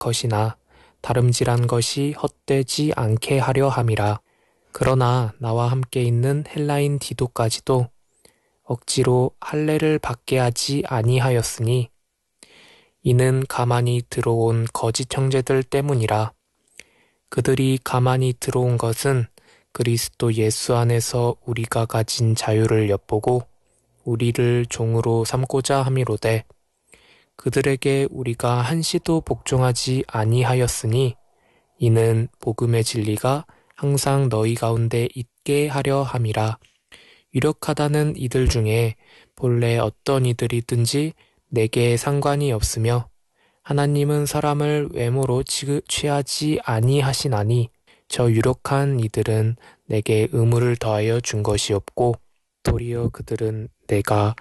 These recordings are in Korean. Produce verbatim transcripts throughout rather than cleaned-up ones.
것이나 다름질한 것이 헛되지 않게 하려 함이라. 그러나 나와 함께 있는 헬라인 디도까지도 억지로 할례를 받게 하지 아니하였으니 이는 가만히 들어온 거짓 형제들 때문이라. 그들이 가만히 들어온 것은 그리스도 예수 안에서 우리가 가진 자유를 엿보고 우리를 종으로 삼고자 함이로되 그들에게 우리가 한시도 복종하지 아니하였으니 이는 복음의 진리가 항상 너희 가운데 있게 하려 함이라. 유력하다는 이들 중에 본래 어떤 이들이든지 내게 상관이 없으며 하나님은 사람을 외모로 취하지 아니하시나니 저 유력한 이들은 내게 의무를 더하여 준 것이 없고 도리어 그들은 내가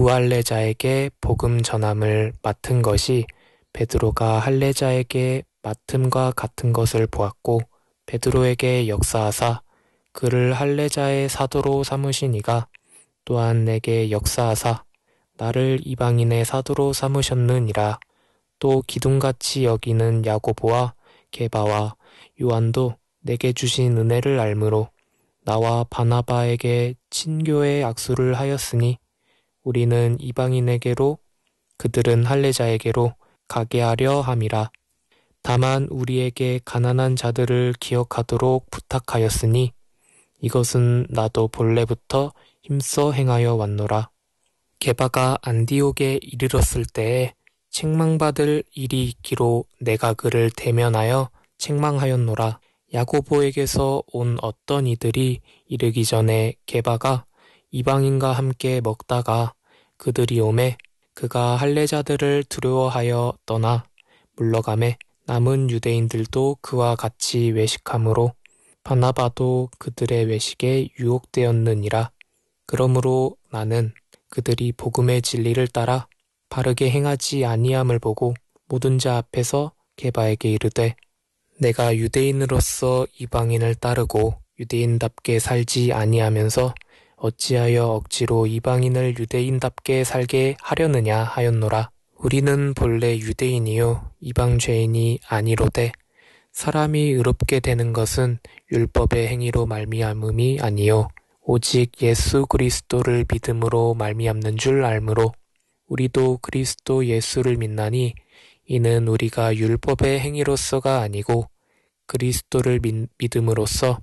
무할례자에게 복음 전함을 맡은 것이 베드로가 할례자에게 맡음과 같은 것을 보았고 베드로에게 역사하사 그를 할례자의 사도로 삼으시니가 또한 내게 역사하사 나를 이방인의 사도로 삼으셨느니라. 또 기둥같이 여기는 야고보와 게바와 요한도 내게 주신 은혜를 알므로 나와 바나바에게 친교의 악수를 하였으니 우리는 이방인에게로 그들은 할례자에게로 가게 하려 함이라. 다만 우리에게 가난한 자들을 기억하도록 부탁하였으니 이것은 나도 본래부터 힘써 행하여 왔노라. 게바가 안디옥에 이르렀을 때에 책망받을 일이 있기로 내가 그를 대면하여 책망하였노라. 야고보에게서 온 어떤 이들이 이르기 전에 게바가 이방인과 함께 먹다가 그들이 오매 그가 할례자들을 두려워하여 떠나 물러가매 남은 유대인들도 그와 같이 외식하므로 바나바도 그들의 외식에 유혹되었느니라. 그러므로 나는 그들이 복음의 진리를 따라 바르게 행하지 아니함을 보고 모든 자 앞에서 게바에게 이르되 내가 유대인으로서 이방인을 따르고 유대인답게 살지 아니하면서 어찌하여 억지로 이방인을 유대인답게 살게 하려느냐 하였노라. 우리는 본래 유대인이요 이방 죄인이 아니로되 사람이 의롭게 되는 것은 율법의 행위로 말미암음이 아니요 오직 예수 그리스도를 믿음으로 말미암는 줄 알므로 우리도 그리스도 예수를 믿나니 이는 우리가 율법의 행위로서가 아니고 그리스도를 믿, 믿음으로써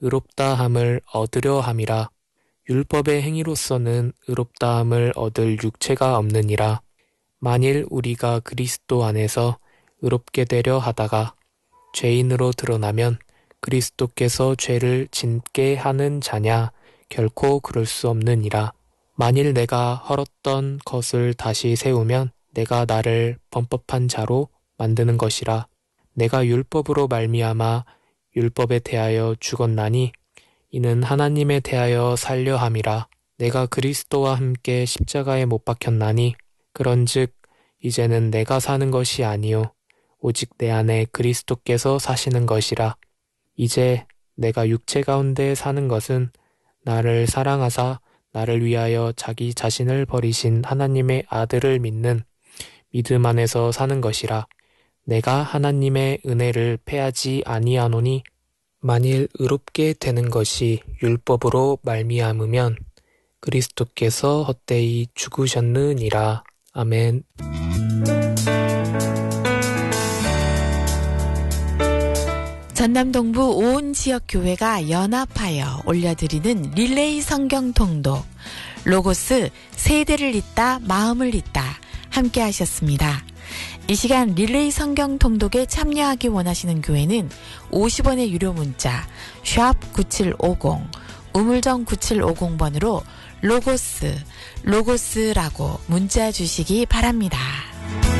의롭다함을 얻으려 함이라. 율법의 행위로서는 의롭다함을 얻을 육체가 없느니라. 만일 우리가 그리스도 안에서 의롭게 되려 하다가 죄인으로 드러나면 그리스도께서 죄를 짓게 하는 자냐? 결코 그럴 수 없느니라. 만일 내가 헐었던 것을 다시 세우면 내가 나를 범법한 자로 만드는 것이라. 내가 율법으로 말미암아 율법에 대하여 죽었나니 이는 하나님에 대하여 살려 함이라. 내가 그리스도와 함께 십자가에 못 박혔나니 그런즉 이제는 내가 사는 것이 아니요 오직 내 안에 그리스도께서 사시는 것이라. 이제 내가 육체 가운데 사는 것은 나를 사랑하사 나를 위하여 자기 자신을 버리신 하나님의 아들을 믿는 믿음 안에서 사는 것이라. 내가 하나님의 은혜를 패하지 아니하노니 만일 의롭게 되는 것이 율법으로 말미암으면 그리스도께서 헛되이 죽으셨느니라. 아멘. 전남 동부 온 지역 교회가 연합하여 올려드리는 릴레이 성경 통독 로고스 세대를 잇다 마음을 잇다 함께 하셨습니다. 이 시간 릴레이 성경 통독에 참여하기 원하시는 교회는 오십 원의 유료 문자 샵 구칠오공 우물정 구칠오공 번으로 로고스 로고스라고 문자 주시기 바랍니다.